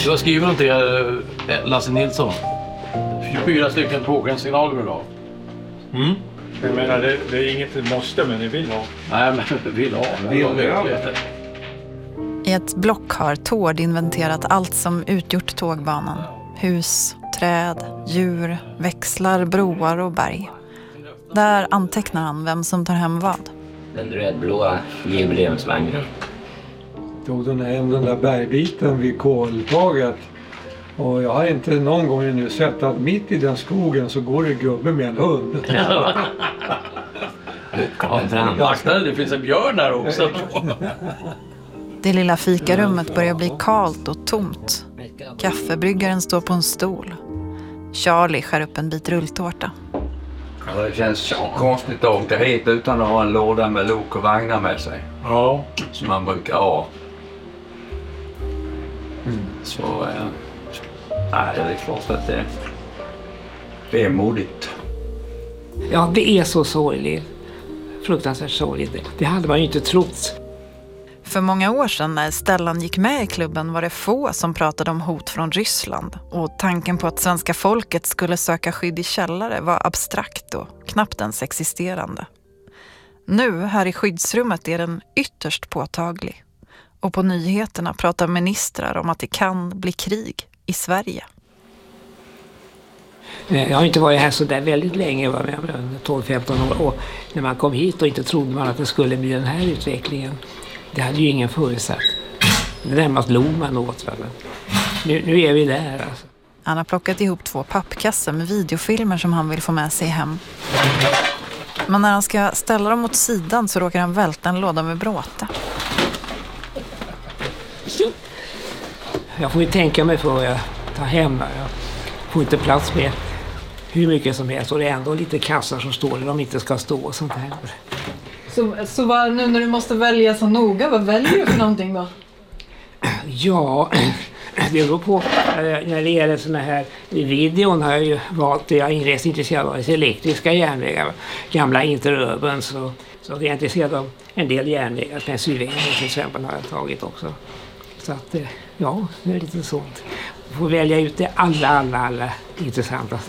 Du har skrivit något till Lasse Nilsson. 24 stycken tågsignaler idag. Mm. Jag menar, det är inget måste, men ni vill ha. Nej, men vill ha. I ett block har Tord inventerat allt som utgjort tågbanan. Hus, träd, djur, växlar, broar och berg. Där antecknar han vem som tar hem vad. Den rödblåa jubileumsvagnen. Tog den där bergbiten vid koltaget. Och jag har inte någon gång nu sett att mitt i den skogen så går det gubbe med en hund. Det finns en björn där också. Det lilla fikarummet börjar bli kalt och tomt. Kaffebryggaren står på en stol. Charlie skär upp en bit rulltårta. Ja, det känns konstigt att åka hit utan att ha en låda med lok och vagnar med sig. Ja. Som man brukar ha. Så nej, det är klart att det är modigt. Ja, det är så sorgligt. Fruktansvärt sorgligt. Det hade man ju inte trott. För många år sedan när Stellan gick med i klubben var det få som pratade om hot från Ryssland. Och tanken på att svenska folket skulle söka skydd i källare var abstrakt och knappt ens existerande. Nu här i skyddsrummet är den ytterst påtaglig. Och på nyheterna pratar ministrar om att det kan bli krig i Sverige. Jag har inte varit här så där väldigt länge, 12-15 år. Och när man kom hit och inte trodde man att det skulle bli den här utvecklingen. Det hade ju ingen förutsatt. Det närmast log man åt. Nu är vi där. Alltså. Han har plockat ihop 2 pappkassar med videofilmer som han vill få med sig hem. Men när han ska ställa dem åt sidan så råkar han välta en låda med bråte. Jag får ju tänka mig för vad jag tar hem. Jag får inte plats med hur mycket som helst. Och det är ändå lite kassar som står där de inte ska stå och sånt här. Så vad, nu när du måste välja så noga, vad väljer du för någonting då? Ja, det beror på. När det gäller såna här i videon har jag ju valt, jag är intresserad av elektriska järnvägar, gamla interurban, så jag är intresserad av en del järnvägar. Pennsylvania till exempel har jag tagit också. Så att ja, det är lite sånt. Jag får välja ut det alla intressantaste.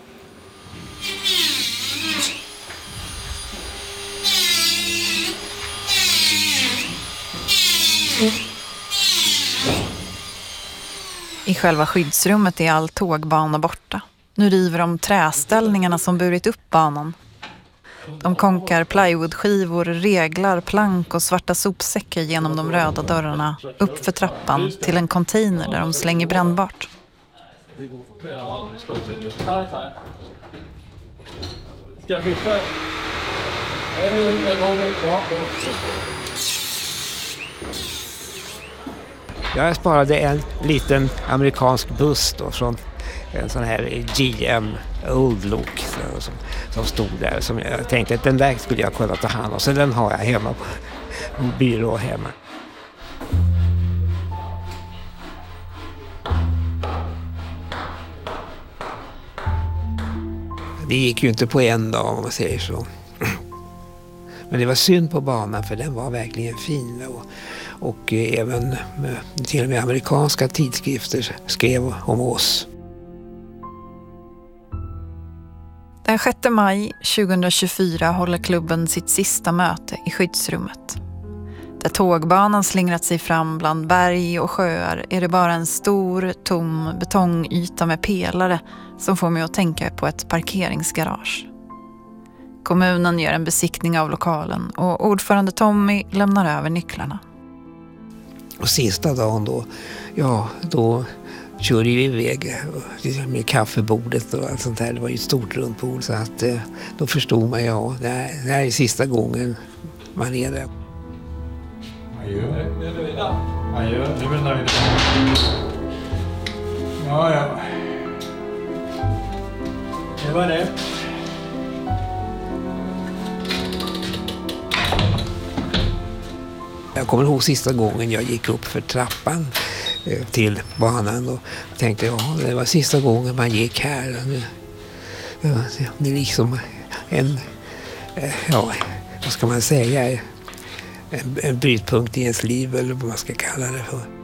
I själva skyddsrummet är all tågbana borta. Nu river de träställningarna som burit upp banan. De konkar plywoodskivor, reglar, plank och svarta sopsäckar genom de röda dörrarna upp för trappan till en container där de slänger brännbart. Jag sparade en liten amerikansk buss då, från en sån här GM Old Look som stod där. Som jag tänkte att den där skulle jag kunna ta hand om. Så den har jag hemma på en byrå hemma. Det gick ju inte på en dag om man säger så. Men det var synd på banan för den var verkligen fin. Och även till och med amerikanska tidskrifter skrev om oss. Den 6 maj 2024 håller klubben sitt sista möte i skyddsrummet. Där tågbanan slingrat sig fram bland berg och sjöar är det bara en stor, tom betongyta med pelare som får mig att tänka på ett parkeringsgarage. Kommunen gör en besiktning av lokalen och ordförande Tommy lämnar över nycklarna. Och sista dagen då körde vi iväg med kaffebordet och allt sånt där. Det var ju ett stort runt bord så att då förstod man det här är sista gången man är där. Adjö, nu är vi nöjda. Ja. Det var det. Jag kommer ihåg sista gången jag gick upp för trappan till banan och tänkte det var sista gången man gick här. Det är liksom vad ska man säga, en brytpunkt i ens liv eller vad man ska kalla det för.